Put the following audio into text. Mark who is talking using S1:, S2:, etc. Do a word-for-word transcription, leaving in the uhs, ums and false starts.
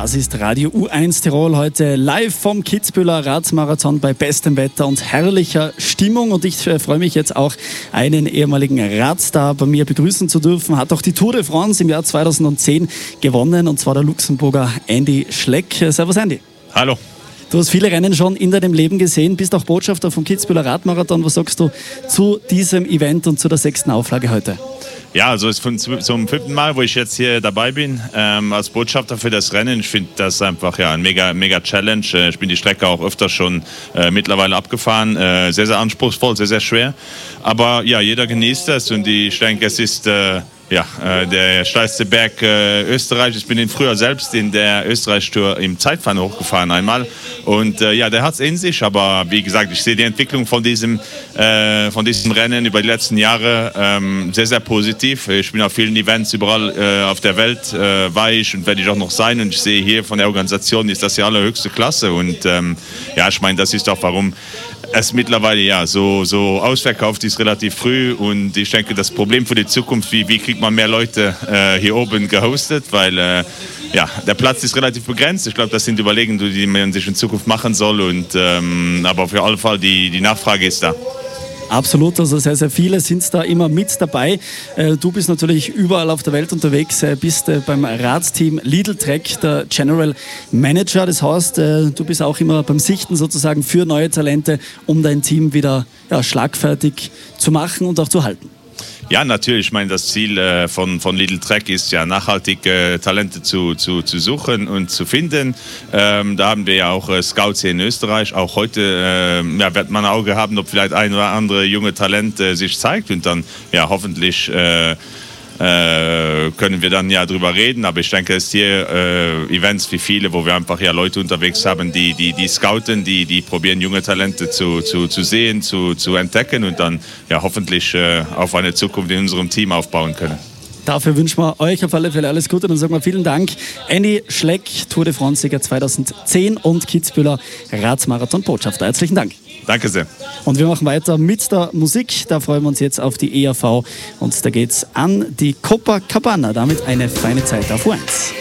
S1: Das ist Radio U eins Tirol heute live vom Kitzbüheler Radmarathon bei bestem Wetter und herrlicher Stimmung. Und ich äh, freue mich jetzt auch, einen ehemaligen Radstar bei mir begrüßen zu dürfen. Hat auch die Tour de France im Jahr zweitausendzehn gewonnen, und zwar der Luxemburger Andy Schleck. Servus Andy.
S2: Hallo.
S1: Du hast viele Rennen schon in deinem Leben gesehen, bist auch Botschafter vom Kitzbüheler Radmarathon. Was sagst du zu diesem Event und zu der sechsten Auflage heute?
S2: Ja, also es ist zum fünften Mal, wo ich jetzt hier dabei bin, ähm, als Botschafter für das Rennen. Ich finde das einfach ja ein mega, mega Challenge. Ich bin die Strecke auch öfter schon äh, mittlerweile abgefahren. Äh, sehr, sehr anspruchsvoll, sehr, sehr schwer. Aber ja, jeder genießt es, und ich denke, es ist äh, ja, äh, der steilste Berg äh, Österreichs. Ich bin ihn früher selbst in der Österreich-Tour im Zeitfahren hochgefahren einmal. Und äh, ja, der hat es in sich. Aber wie gesagt, ich sehe die Entwicklung von diesem, äh, von diesem Rennen über die letzten Jahre ähm, sehr, sehr positiv. Ich bin auf vielen Events überall äh, auf der Welt, äh, war ich und werde ich auch noch sein. Und ich sehe hier von der Organisation ist das die allerhöchste Klasse. Und ähm, ja, ich meine, das ist auch, warum es mittlerweile ja so, so ausverkauft ist, relativ früh. Und ich denke, das Problem für die Zukunft, wie, wie kriegt man mehr Leute äh, hier oben gehostet, weil äh, ja, der Platz ist relativ begrenzt. Ich glaube, das sind Überlegungen, die man sich in Zukunft machen soll. Und, ähm, aber auf jeden Fall, die, die Nachfrage ist da.
S1: Absolut, also sehr, sehr viele sind da immer mit dabei. Du bist natürlich überall auf der Welt unterwegs, bist beim Radteam Lidl Trek der General Manager. Das heißt, du bist auch immer beim Sichten sozusagen für neue Talente, um dein Team wieder ja, schlagfertig zu machen und auch zu halten.
S2: Ja, natürlich. Ich meine, das Ziel äh, von, von Lidl Trek ist ja, nachhaltig äh, Talente zu, zu, zu suchen und zu finden. Ähm, da haben wir ja auch äh, Scouts hier in Österreich. Auch heute äh, ja, wird man ein Auge haben, ob vielleicht ein oder andere junge Talent äh, sich zeigt, und dann ja hoffentlich äh, äh, können wir dann ja drüber reden. Aber ich denke, es ist hier äh, Events wie viele, wo wir einfach ja Leute unterwegs haben, die, die, die scouten, die, die probieren, junge Talente zu, zu, zu sehen, zu, zu entdecken und dann ja hoffentlich äh, auf eine Zukunft in unserem Team aufbauen können.
S1: Dafür wünschen wir euch auf alle Fälle alles Gute. Dann sagen wir vielen Dank. Andy Schleck, Tour de France-Sieger zweitausendzehn und Kitzbüheler Radmarathon-Botschafter. Herzlichen Dank.
S2: Danke sehr.
S1: Und wir machen weiter mit der Musik. Da freuen wir uns jetzt auf die E R V. Und da geht's an die Copacabana. Damit eine feine Zeit auf U eins.